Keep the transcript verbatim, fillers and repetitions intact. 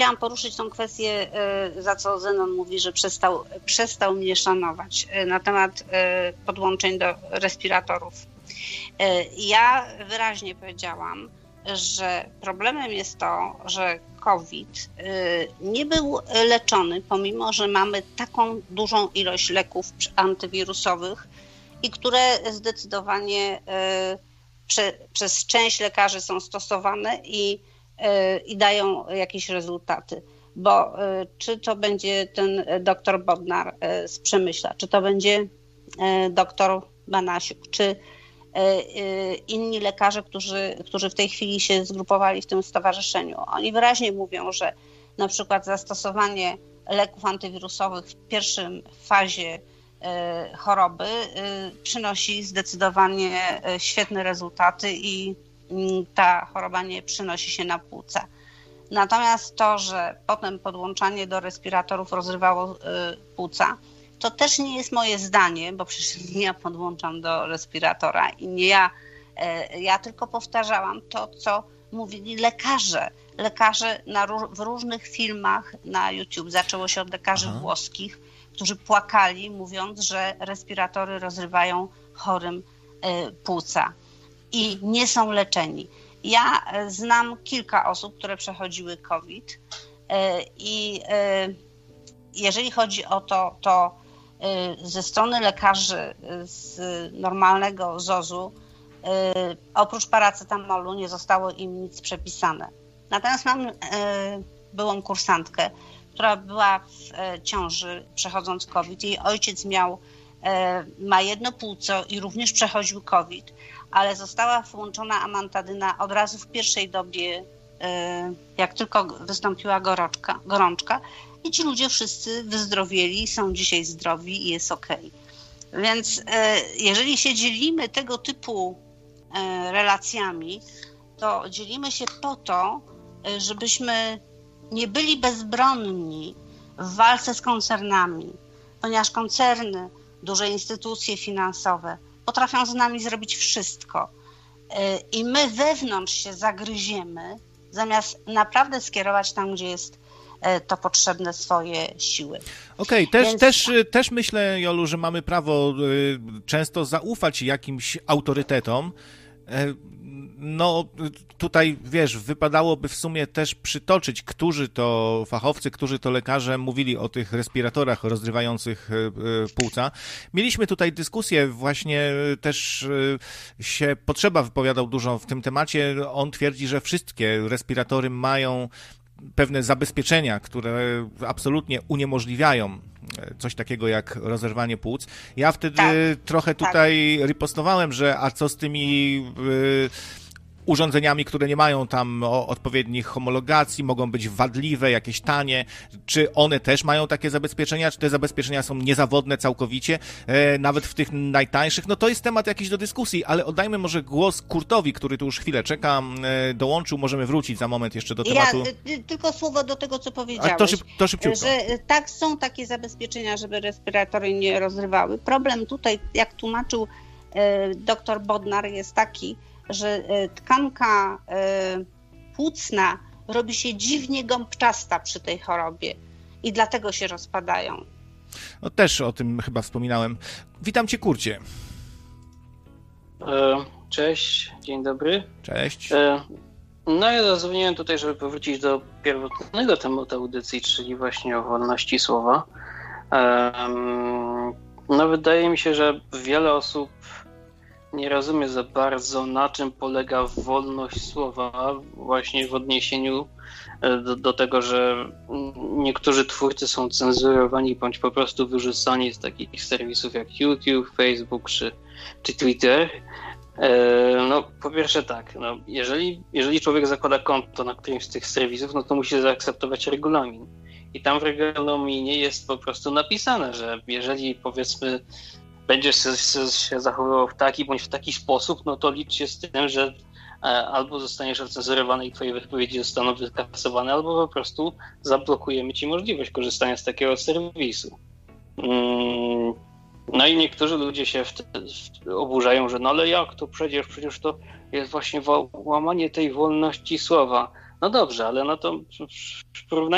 chciałam poruszyć tą kwestię, za co Zenon mówi, że przestał, przestał mnie szanować na temat podłączeń do respiratorów. Ja wyraźnie powiedziałam, że problemem jest to, że COVID nie był leczony, pomimo że mamy taką dużą ilość leków antywirusowych i które zdecydowanie prze, przez część lekarzy są stosowane i, i dają jakieś rezultaty. Bo czy to będzie ten doktor Bodnar z Przemyśla, czy to będzie doktor Banasiuk, czy inni lekarze, którzy, którzy w tej chwili się zgrupowali w tym stowarzyszeniu. Oni wyraźnie mówią, że na przykład zastosowanie leków antywirusowych w pierwszym fazie choroby przynosi zdecydowanie świetne rezultaty i ta choroba nie przynosi się na płuca. Natomiast to, że potem podłączanie do respiratorów rozrywało płuca, to też nie jest moje zdanie, bo przecież nie ja podłączam do respiratora i nie ja, ja tylko powtarzałam to, co mówili lekarze. Lekarze na, w różnych filmach na YouTube. Zaczęło się od lekarzy Aha. włoskich, którzy płakali, mówiąc, że respiratory rozrywają chorym płuca i nie są leczeni. Ja znam kilka osób, które przechodziły COVID i jeżeli chodzi o to, to ze strony lekarzy z normalnego zozu oprócz paracetamolu nie zostało im nic przepisane. Natomiast mam byłą kursantkę, która była w ciąży przechodząc COVID. Jej ojciec miał, ma jedno płuco i również przechodził COVID, ale została włączona amantadyna od razu w pierwszej dobie, jak tylko wystąpiła gorączka, gorączka. I ci ludzie wszyscy wyzdrowieli, są dzisiaj zdrowi i jest okej. Więc jeżeli się dzielimy tego typu relacjami, to dzielimy się po to, żebyśmy nie byli bezbronni w walce z koncernami, ponieważ koncerny, duże instytucje finansowe potrafią z nami zrobić wszystko. I my wewnątrz się zagryziemy, zamiast naprawdę skierować tam, gdzie jest to potrzebne swoje siły. Okej, okay, też, Więc... też, też myślę, Jolu, że mamy prawo często zaufać jakimś autorytetom. No tutaj, wiesz, wypadałoby w sumie też przytoczyć, którzy to fachowcy, którzy to lekarze mówili o tych respiratorach rozrywających płuca. Mieliśmy tutaj dyskusję, właśnie też się Potrzeba wypowiadał dużo w tym temacie. On twierdzi, że wszystkie respiratory mają pewne zabezpieczenia, które absolutnie uniemożliwiają coś takiego jak rozerwanie płuc. Ja wtedy tak, trochę tutaj tak. ripostowałem, że a co z tymi y, urządzeniami, które nie mają tam odpowiednich homologacji, mogą być wadliwe, jakieś tanie, czy one też mają takie zabezpieczenia, czy te zabezpieczenia są niezawodne całkowicie, e, nawet w tych najtańszych, no to jest temat jakiś do dyskusji, ale oddajmy może głos Kurtowi, który tu już chwilę czeka, e, dołączył, możemy wrócić za moment jeszcze do tematu. Ja tylko słowo do tego, co powiedziałeś, A to, szyb, to szybciutko. Że tak, są takie zabezpieczenia, żeby respiratory nie rozrywały. Problem tutaj, jak tłumaczył e, doktor Bodnar, jest taki, że tkanka płucna robi się dziwnie gąbczasta przy tej chorobie i dlatego się rozpadają. No też o tym chyba wspominałem. Witam cię, Kurcie. Cześć, dzień dobry. Cześć. No ja zadzwoniłem tutaj, żeby powrócić do pierwotnego tematu audycji, czyli właśnie o wolności słowa. No wydaje mi się, że wiele osób nie rozumie za bardzo, na czym polega wolność słowa, właśnie w odniesieniu do, do tego, że niektórzy twórcy są cenzurowani bądź po prostu wyrzucani z takich serwisów jak YouTube, Facebook czy, czy Twitter. No, po pierwsze tak, no, jeżeli, jeżeli człowiek zakłada konto na którymś z tych serwisów, no to musi zaakceptować regulamin. I tam w regulaminie jest po prostu napisane, że jeżeli powiedzmy będziesz się zachowywał w taki bądź w taki sposób, no to licz się z tym, że albo zostaniesz ocenzurowany i twoje wypowiedzi zostaną wykasowane, albo po prostu zablokujemy ci możliwość korzystania z takiego serwisu. No i niektórzy ludzie się oburzają, że no ale jak to przecież, przecież to jest właśnie łamanie tej wolności słowa. No dobrze, ale no to w porównaniu